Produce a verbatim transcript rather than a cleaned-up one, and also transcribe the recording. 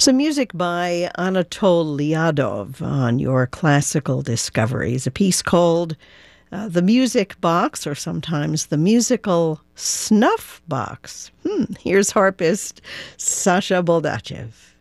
Some music by Anatol Liadov on your classical discoveries. A piece called uh, The Music Box, or sometimes The Musical Snuff Box. Hmm, here's harpist Sasha Boldachev.